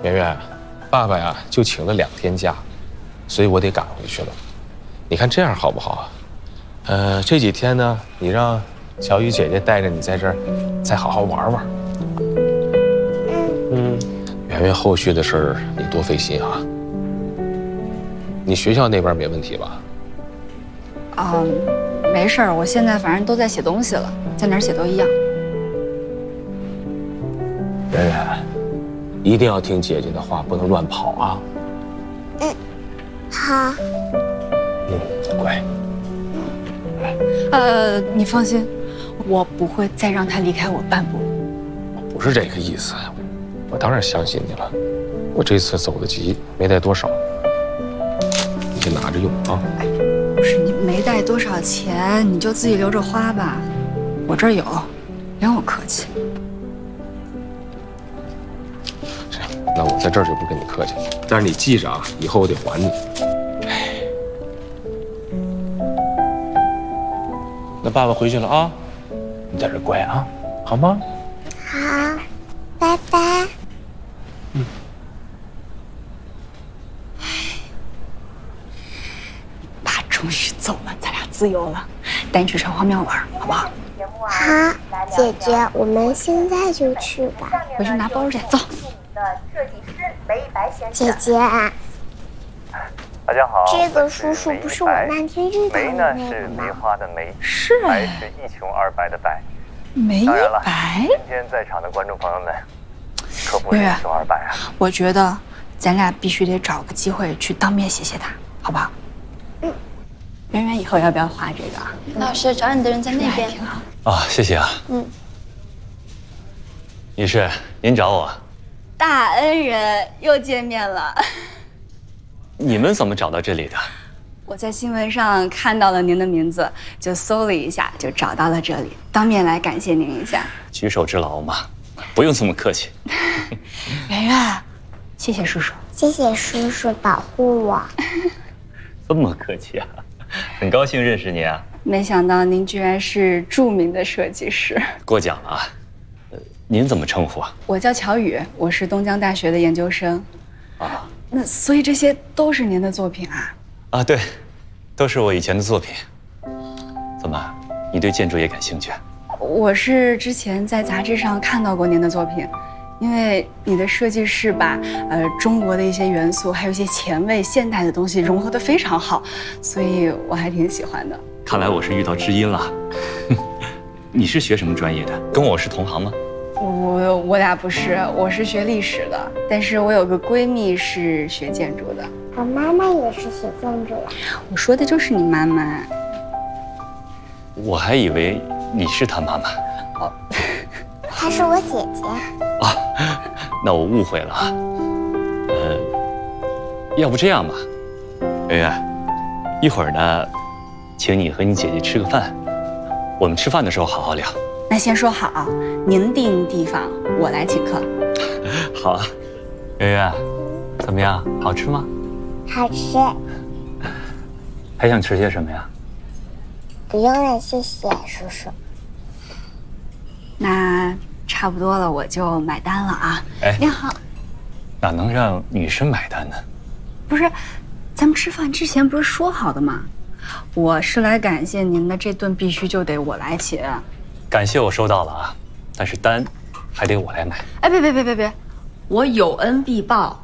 圆圆，爸爸呀就请了2天假，所以我得赶回去了。你看这样好不好啊？这几天呢，你让小雨姐姐带着你在这儿再好好玩玩。圆圆后续的事儿你多费心啊。你学校那边没问题吧？ 没事儿，我现在反正都在写东西了，在哪儿写都一样。 圆圆，一定要听姐姐的话，不能乱跑啊。 好。 乖。 你放心，我不会再让他离开我半步。 不是这个意思，我当然相信你了。我这次走得急，没带多少，你先拿着用啊。 不是你没带多少钱，你就自己留着花吧。我这儿有，别跟我客气。 那我在这儿就不跟你客气，但是你记着啊，以后我得还你。那爸爸回去了啊，你在这儿乖啊，好吗？ 好，拜拜。 爸终于走了，咱俩自由了，带你去城隍庙玩，好不好？ 好，姐姐，我们现在就去吧。 回去拿包去，走。 姐姐， 大家好， 这个叔叔不是我那天遇到的那个吗？ 梅呢是梅花的梅， 是白是一穷二白的白。 没一当然了， 白。 今天在场的观众朋友们，可不是一穷二白啊。 我觉得咱俩必须得找个机会去当面谢谢他，好不好？圆圆，以后要不要画这个啊？ 老师，找你的人在那边。 挺好。 啊，谢谢啊。女士，您找我？ 大恩人又见面了。 你们怎么找到这里的？ 我在新闻上看到了您的名字，就搜了一下，就找到了这里，当面来感谢您一下。 举手之劳嘛，不用这么客气。 圆圆，谢谢叔叔。 谢谢叔叔保护我。 这么客气啊，很高兴认识您啊。 没想到您居然是著名的设计师。 过奖了啊。您怎么称呼啊？ 我叫乔宇，我是东江大学的研究生。 啊， 那所以这些都是您的作品啊？ 啊，对，都是我以前的作品。怎么，你对建筑也感兴趣？ 我是之前在杂志上看到过您的作品，因为你的设计是把中国的一些元素，还有一些前卫现代的东西融合得非常好，所以我还挺喜欢的。 看来我是遇到知音了。你是学什么专业的？跟我是同行吗？ 我俩不是，我是学历史的，但是我有个闺蜜是学建筑的。 我妈妈也是学建筑的。 我说的就是你妈妈。 我还以为你是她妈妈。 哦， 她是我姐姐。 啊，那我误会了啊。要不这样吧，圆圆，一会儿呢，请你和你姐姐吃个饭，我们吃饭的时候好好聊。 那先说好，您定地方，我来请客。 好啊，圆圆，怎么样？好吃吗？ 好吃。 还想吃些什么呀？ 不用了，谢谢叔叔。 那差不多了，我就买单了啊。 哎， 您好。 哪能让女生买单呢？ 不是，咱们吃饭之前不是说好的吗？我是来感谢您的，这顿必须就得我来请。 感谢我收到了啊，但是单还得我来买。 哎，别，我有恩必报，